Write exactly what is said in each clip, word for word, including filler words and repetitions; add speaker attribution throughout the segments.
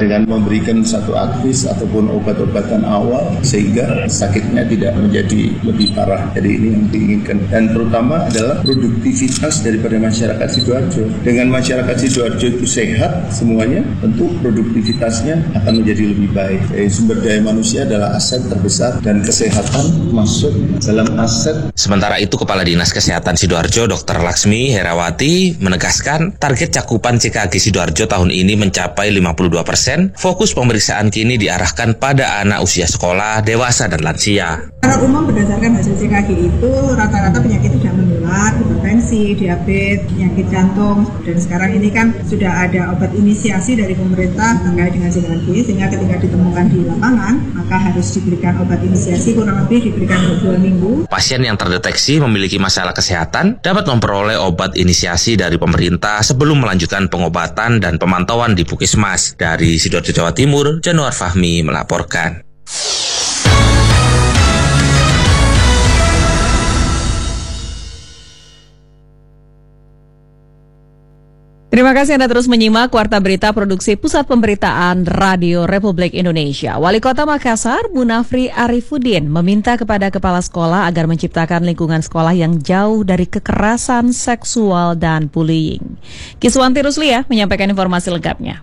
Speaker 1: dengan memberikan satu akvis ataupun obat-obatan awal sehingga sakitnya tidak menjadi lebih parah. Jadi ini yang diinginkan, dan terutama adalah produktivitas daripada masyarakat Sidoarjo. Dengan masyarakat Sidoarjo itu sehat semuanya, tentu produktivitasnya akan menjadi lebih baik. Jadi sumber daya manusia adalah aset terbesar dan kesehatan masuk dalam aset.
Speaker 2: Sementara itu Kepala Dinas Kesehatan Sidoarjo Dokter Laksmi Herawati menegaskan target cakupan C K G Sidoarjo tahun ini mencapai lima puluh dua persen. Fokus pemeriksaan kini diarahkan pada anak usia sekolah, dewasa, dan lansia.
Speaker 3: Secara umum berdasarkan hasil C K G itu rata-rata penyakit tidak menular, hipertensi, diabetes, penyakit jantung, dan sekarang ini kan sudah ada obat inisiasi dari pemerintah terkait dengan C K G, sehingga ketika ditemukan di lapangan maka harus diberikan obat inisiasi, kurang lebih diberikan dua minggu.
Speaker 2: Pasien yang terdeteksi memiliki masalah kesehatan dapat memperoleh obat inisiasi dari pemerintah sebelum melanjutkan pengobatan dan pemantauan di Puskesmas. Dari Sidoarjo, Jawa Timur, Januar Fahmi melaporkan.
Speaker 4: Terima kasih Anda terus menyimak Warta Berita Produksi Pusat Pemberitaan Radio Republik Indonesia. Wali Kota Makassar, Munafri Arifuddin, meminta kepada kepala sekolah agar menciptakan lingkungan sekolah yang jauh dari kekerasan seksual dan bullying. Kiswanti Ruslia menyampaikan informasi lengkapnya.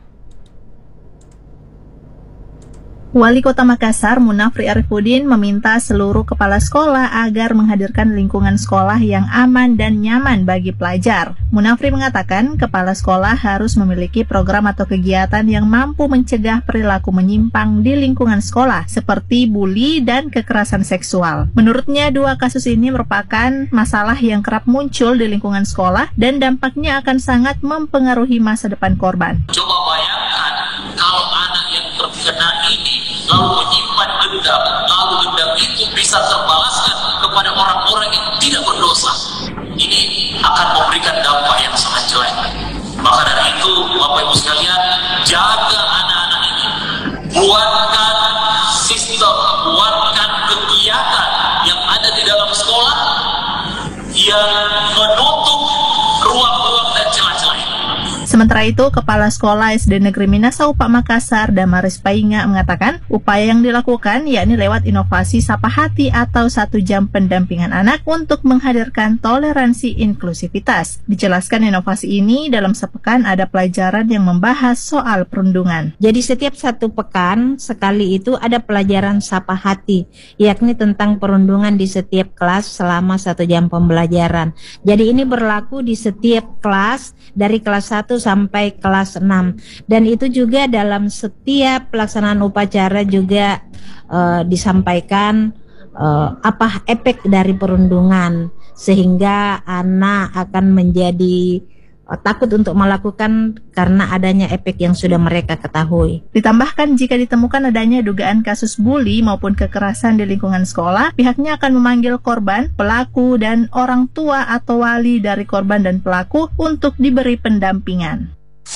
Speaker 5: Wali Kota Makassar, Munafri Arifuddin, meminta seluruh kepala sekolah agar menghadirkan lingkungan sekolah yang aman dan nyaman bagi pelajar. Munafri mengatakan kepala sekolah harus memiliki program atau kegiatan yang mampu mencegah perilaku menyimpang di lingkungan sekolah, seperti bully dan kekerasan seksual. Menurutnya, dua kasus ini merupakan masalah yang kerap muncul di lingkungan sekolah dan dampaknya akan sangat mempengaruhi masa depan korban.
Speaker 6: Coba bayangkan kalau anak yang terkena ini lalu menyimpan dendam, lalu dendam itu bisa terbalaskan kepada orang-orang yang tidak berdosa. Ini akan memberikan dampak yang sangat jelek. Maka dari itu, Bapak Ibu sekalian, jaga anak-anak ini. Buatkan sistem, buatkan kegiatan yang ada di dalam sekolah yang menutup ruang-ruang dan celah-celah.
Speaker 5: Sementara itu, Kepala Sekolah S D Negeri Minasaupa Makassar, Damaris Painga, mengatakan upaya yang dilakukan yakni lewat inovasi Sapa Hati atau satu jam pendampingan anak untuk menghadirkan toleransi inklusivitas. Dijelaskan inovasi ini dalam sepekan ada pelajaran yang membahas soal perundungan.
Speaker 7: Jadi setiap satu pekan sekali itu ada pelajaran Sapa Hati, yakni tentang perundungan di setiap kelas selama satu jam pembelajaran. Jadi ini berlaku di setiap kelas dari kelas satu sampai kelas enam, dan itu juga dalam setiap pelaksanaan upacara juga uh, disampaikan uh, apa efek dari perundungan sehingga anak akan menjadi uh, takut untuk melakukan karena adanya efek yang sudah mereka ketahui.
Speaker 5: Ditambahkan jika ditemukan adanya dugaan kasus bully maupun kekerasan di lingkungan sekolah, pihaknya akan memanggil korban, pelaku, dan orang tua atau wali dari korban dan pelaku untuk diberi pendampingan.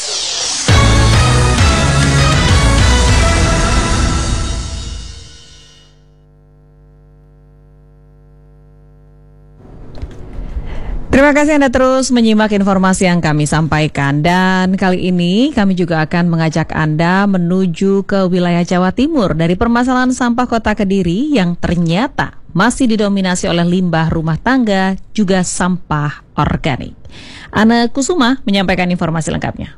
Speaker 4: Terima kasih Anda terus menyimak informasi yang kami sampaikan, dan kali ini kami juga akan mengajak Anda menuju ke wilayah Jawa Timur dari permasalahan sampah Kota Kediri yang ternyata masih didominasi oleh limbah rumah tangga juga sampah organik. Ana Kusuma menyampaikan informasi lengkapnya.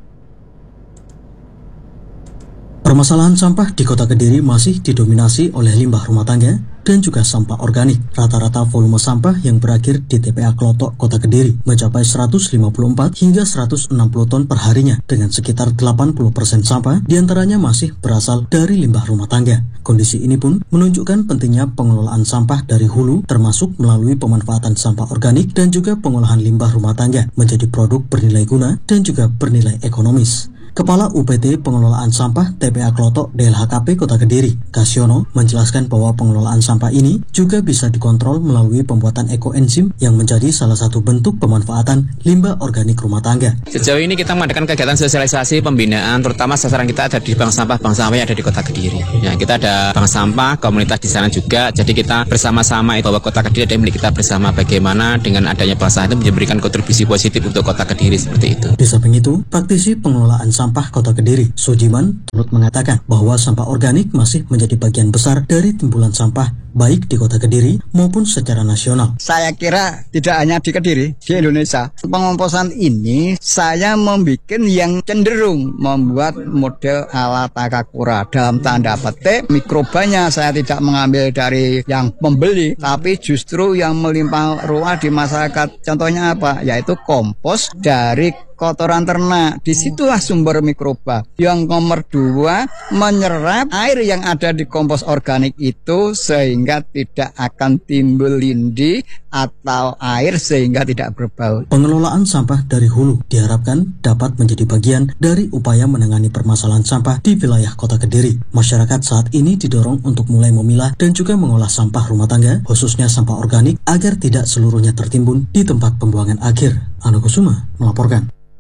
Speaker 8: Permasalahan sampah di Kota Kediri masih didominasi oleh limbah rumah tangga dan juga sampah organik. Rata-rata volume sampah yang berakhir di T P A Klotok Kota Kediri mencapai seratus lima puluh empat hingga seratus enam puluh ton per harinya, dengan sekitar delapan puluh persen sampah diantaranya masih berasal dari limbah rumah tangga. Kondisi ini pun menunjukkan pentingnya pengelolaan sampah dari hulu, termasuk melalui pemanfaatan sampah organik dan juga pengolahan limbah rumah tangga menjadi produk bernilai guna dan juga bernilai ekonomis. Kepala U P T Pengelolaan Sampah T P A Klotok D L H K P Kota Kediri, Kasyono, menjelaskan bahwa pengelolaan sampah ini juga bisa dikontrol melalui pembuatan ekoenzim yang menjadi salah satu bentuk pemanfaatan limbah organik rumah tangga.
Speaker 9: Sejauh ini kita mengadakan kegiatan sosialisasi pembinaan, terutama sasaran kita ada di bank sampah, bank sampah yang ada di Kota Kediri. Ya, kita ada bank sampah, komunitas di sana juga, jadi kita bersama-sama bahwa Kota Kediri ada milik kita bersama, bagaimana dengan adanya bank sampah itu memberikan kontribusi positif untuk Kota Kediri seperti itu.
Speaker 8: Di samping itu, praktisi pengelolaan sampah Sampah Kota Kediri, Sujiman, turut mengatakan bahwa sampah organik masih menjadi bagian besar dari timbulan sampah baik di Kota Kediri maupun secara nasional.
Speaker 10: Saya kira tidak hanya di Kediri, di Indonesia. Pengomposan ini saya membuat yang cenderung membuat model ala Takakura. Dalam tanda petik, mikrobanya saya tidak mengambil dari yang membeli, tapi justru yang melimpah ruah di masyarakat. Contohnya apa? Yaitu kompos dari kotoran ternak. Disitulah sumber mikroba. Yang nomor dua, menyerap air yang ada di kompos organik itu sehingga tidak akan timbul lindi atau air sehingga tidak berbau.
Speaker 8: Pengelolaan sampah dari hulu diharapkan dapat menjadi bagian dari upaya menangani permasalahan sampah di wilayah Kota Kediri. Masyarakat saat ini didorong untuk mulai memilah dan juga mengolah sampah rumah tangga, khususnya sampah organik, agar tidak seluruhnya tertimbun di tempat pembuangan akhir. Anu Kusuma melaporkan.